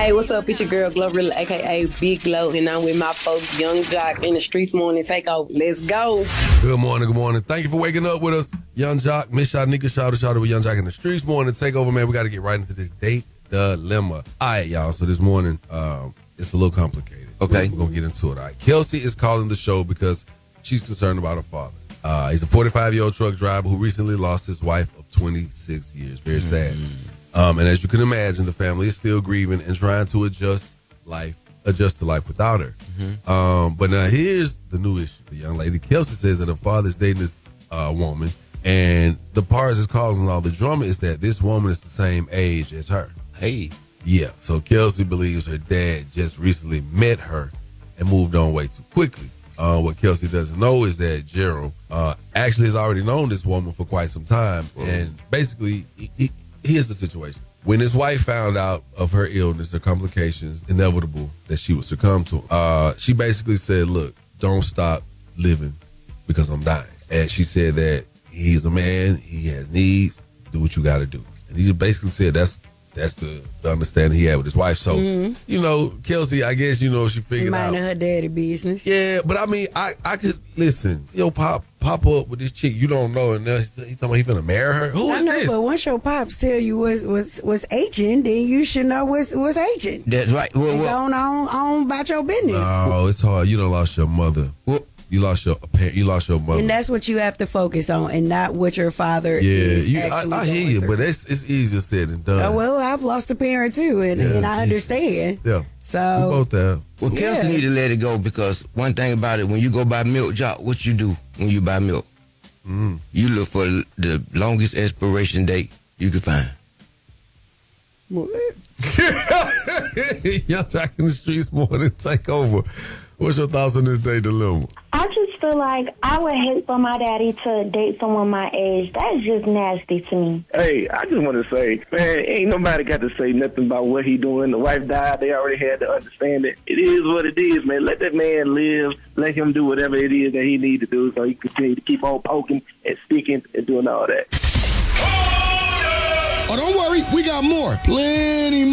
Hey, what's up? It's your girl Glorilla, aka Big Glow, and I'm with my folks, Young Jock, in the Streets Morning Takeover. Let's go. Good morning, good morning. Thank you for waking up with us. Young Jock, Miss Shawnika, shout with Young Jock in the Streets Morning Takeover, man. We got to get right into this date dilemma. All right, y'all. So this morning, it's a little complicated. Okay. We're going to get into it. All right. Kelsey is calling the show because she's concerned about her father. He's a 45-year-old truck driver who recently lost his wife of 26 years. Very sad. And as you can imagine, the family is still grieving and trying to adjust to life without her. But now here's the new issue. The young lady, Kelsey, says that her father's dating this woman, and the part that's causing all the drama is that this woman is the same age as her. Hey. Yeah, so Kelsey believes her dad just recently met her and moved on way too quickly. What Kelsey doesn't know is that Gerald actually has already known this woman for quite some time. And basically, here's the situation. When his wife found out of her illness, her complications, inevitable that she would succumb to, she basically said, look, don't stop living because I'm dying. And she said that he's a man, he has needs, do what you got to do. And he just basically said that's the understanding he had with his wife. So, you know, Kelsey, I guess, you know, she figured out. Minding her daddy business. Yeah, but I mean, I could, listen, pop up with this chick you don't know, and he's talking about he finna marry her. Who is this? But once your pops tell you what's aging, then you should know what's aging. That's right. Well, going on about your business. No, it's hard. You done lost your mother. You lost your parent. You lost your mother. And that's what you have to focus on, and not what your father is. I hear you, but it's easier said than done. Well, I've lost a parent too, and I understand. Yeah. So we both have. Well, Kelsey need to let it go, because one thing about it, when you go buy milk, Jock, what you do when you buy milk? You look for the longest expiration date you can find. Young Jock in the Streets Morning Takeover. What's your thoughts on this date dilemma? I just feel like I would hate for my daddy to date someone my age. That's just nasty to me. Hey, I just want to say, man, ain't nobody got to say nothing about what he doing. The wife died. They already had to understand it. It is what it is, man. Let that man live. Let him do whatever it is that he need to do so he can continue to keep on poking and sticking and doing all that. Oh, don't worry. We got more. Plenty more.